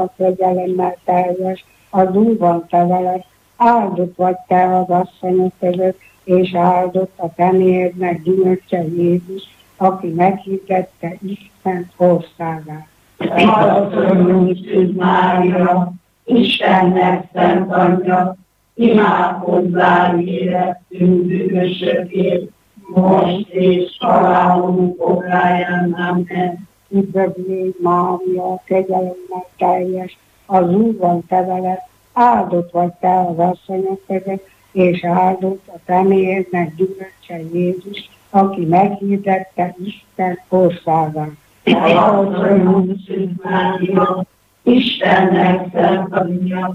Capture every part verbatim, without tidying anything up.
kegyelemmel teljes, az Úr van te veled, áldott vagy te az asszonyok között, és áldott a te méhednek gyümölcse Jézus, aki meghirdette Isten országát. Áldott Szűz Mária, Istennek szent anyja, imádkozzál érettünk bűnösökért, most és halálunk óráján. Amen. Üdvözlégy Mária, kegyelemmel teljes, az Úr van te veled, áldott vagy te az asszonyok között, és áldott a te méhednek gyümölcse Jézus, aki meghirdette Isten országát. Áldott Szűz Mária, Istennek szent anyja,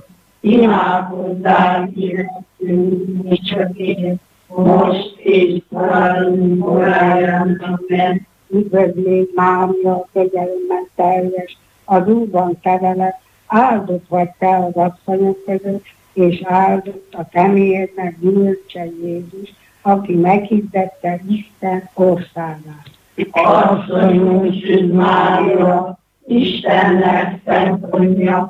imádkozzál érettünk bűnösökért, most és halálunk óráján. Amen. Üdvözlégy Mária, kegyelemmel teljes, az Úr van te veled, áldott vagy te az asszonyok között, és áldott a te méhednek gyümölcse Jézus, aki meghirdette Isten országát. Asszonyunk Szűz Mária, Istennek szent anyja,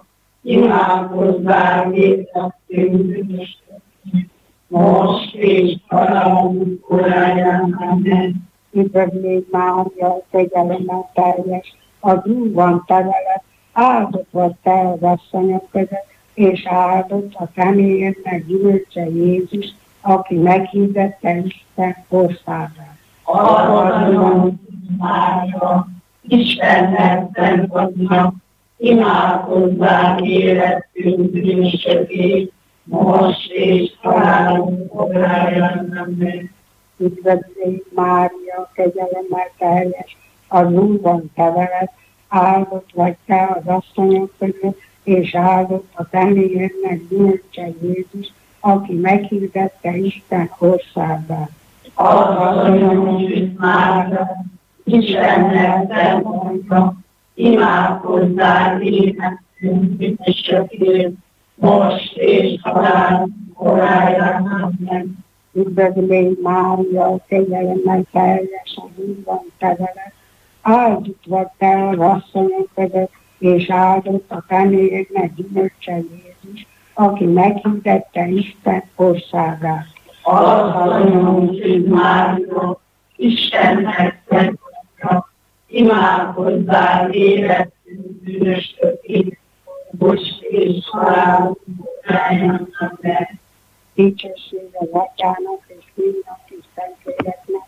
imádkozzál érettünk bűnösökért, most és halálunk óráján. Amen. Üdvözlégy Mária, kegyelemmel teljes, az Úr van te veled, áldott vagy te az asszonyok között, és áldott a te méhednek gyümölcse Jézus, aki meghirdette Isten országát. Asszonyunk Mária, Istennek szent anyja, imádkozzál érettünk bűnösökért, most és halálunk óráján. Amen. Üdvözlégy Mária, kegyelemmel teljes, az Úr van te veled, áldott vagy te az asszonyok között, és áldott a te méhednek gyümölcse Jézus, aki meghirdette Isten országát. Asszonyunk Szűz Mária, Istennek szent anyja, imádkozzál érettünk bűnösökért, most és halálunk óráján. Amen. Üdvözlégy Mária, kegyelemmel teljes, az Úr van te veled, áldott vagy te az asszonyok között, és áldott a te méhednek gyümölcse Jézus, aki meghirdette Isten országát. Asszonyunk Szűz Mária, Istennek szent anyja, imádkozzál érettünk bűnösökért, most és halálunk óráján. Amen. Dicsőség az Atyának és Fiúnak és Szentléleknek,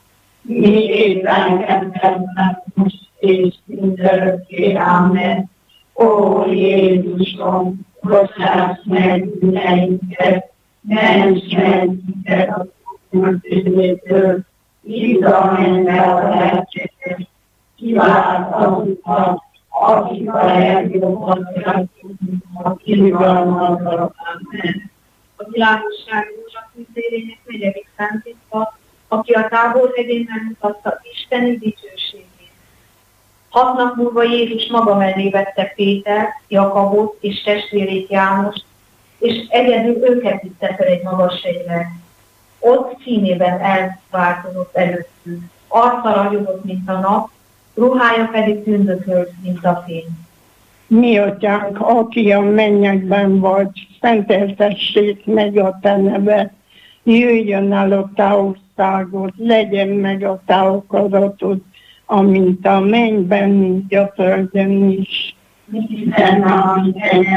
miképpen kezdetben, most és mindörökké. Amen. Ó Jézusom, bocsáss meg bűneinket, ments meg minket a Úrnak tűzétől, hívta mennybe a lelkedet, kivált azokat, akik a legjobban szeretünk, a kívánalmat. Amen. A világosság rózsa tűzérének negyedik szenttitka, aki a Táborhegyén megmutatta isteni dicsőségét. Hat nap múlva Jézus maga mellé vette Péter, Jakabot és testvérét Jánost, és egyedül őket vitte fel egy magas hegyre. Ott színében elváltozott előttük, arca ragyogott, mint a nap, ruhája pedig tündökölt, mint a fény. Mi Atyánk, aki a mennyekben vagy, szenteltessék meg a te neved, jöjjön el a te országod, legyen meg a te akaratod, amint a mennyben, úgy a földön is. Minden nap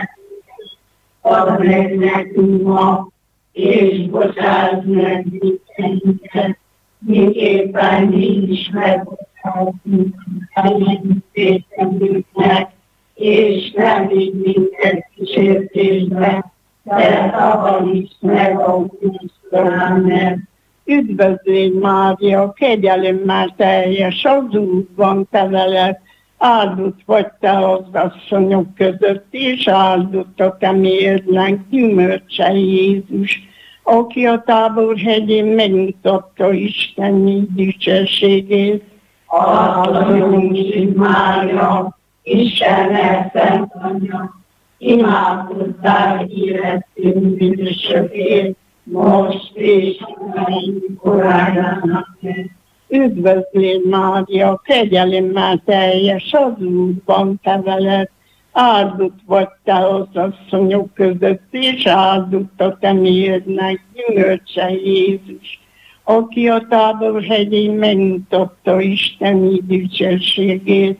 add meg nekünk ma, és bocsáss meg bűneinket, miképpen mi is megbocsátunk ellentétevőknek, és nem vigy minket kísértésbe, de szabadíts meg a gonosztól. Amen. Üdvözlégy Mária, kegyelemmel teljes, az Úr van te veled, áldott vagy te az asszonyok között, és áldott a te méhednek gyümölcse Jézus, aki a Táborhegyén megmutatta Isten dicsőségét. Asszonyunk Szűz Mária, Istennek szent anyja, imádkozzál érettünk bűnösökért, most és halálunk óráján. Amen. Üdvözlégy Mária, kegyelemmel teljes, az Úr van te veled, áldott vagy te az asszonyok között, és áldott a te méhednek gyümölcse Jézus, aki a Tábor hegyén megmutatta Isteni dicsőségét.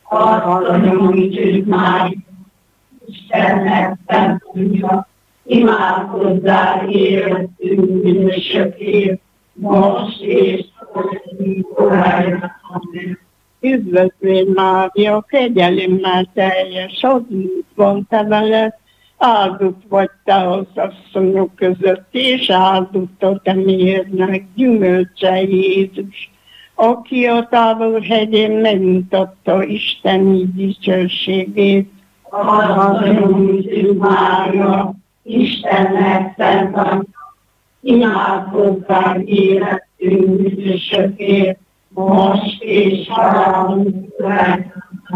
Asszonyunk már, Istennek szentanyja, imádkozzál életünk bűnösökért, most és korábban. Üdvözlégy Mária, kegyelemmel teljes, az Úr van te veled, áldott vagy te az asszonyok között, és áldott a te méhednek gyümölcse Jézus, aki a Tábor hegyén megmutatta Isteni dicsőségét. Asszonyunk Mária, Istennek szent anyja, imádkozzál életünk bűnösökért, most és halálunk.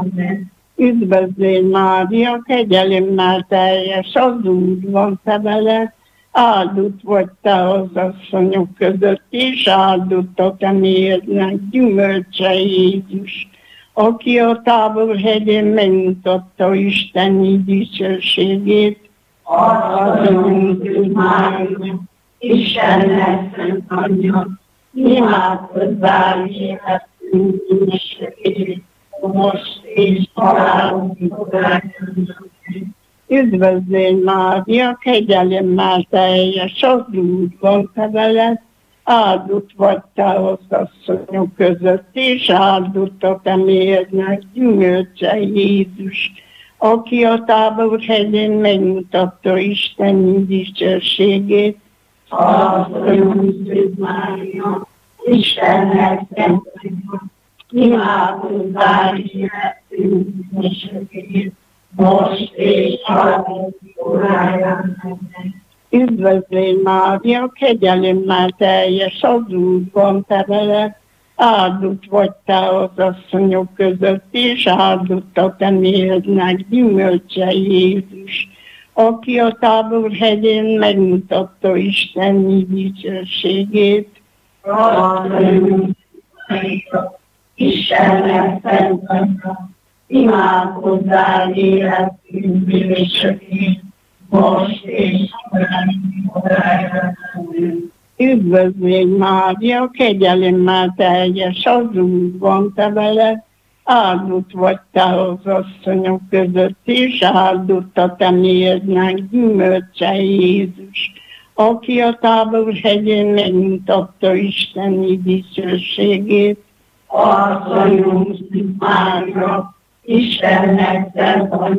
Üdvözlégy Mária, kegyelemmel teljes, az Úr van te veled, áldott vagy te az asszonyok között, és áldott a te méhednek gyümölcse Jézus, aki a Tábor hegyén megmutatta Isteni dicsőségét. Asszonyunk Mária, Istennek szent anyja, imádkozzál életünk bűnösökért, most és halálunkor. Üdvözlégy Mária, kegyelemmel teljes, az Úr van te veled, áldott vagy te az asszonyok között, és áldott a te méhednek gyümölcse Jézus, aki a Tábor hegyén megmutatta Isteni dicsőségét. Asszonyunk Mária, Istennek szent anyja, imádkozzál életünk bűnösökért, most és halálunkor. Üdvözlégy Mária, kegyelemmel teljes, az Úr van te veled, áldott vagy te az asszonyok között, és áldott a te méhednek gyümölcse Jézus, aki a Tábor hegyén megmutatta Isteni dicsőségét. Asszonyunk Mária, Istennek szent anyja, imádkozzál életünk bűnösökért, most és halálunkor. Üdvözlégy Mária, kegyelemmel teljes, az Úr van te veled, áldott vagy te az asszonyok között, és áldott a te méhednek gyümölcse Jézus, aki a Tábor hegyén megmutatta Isteni dicsőségét. Asszonyunk Mária, Istennek szent anyja,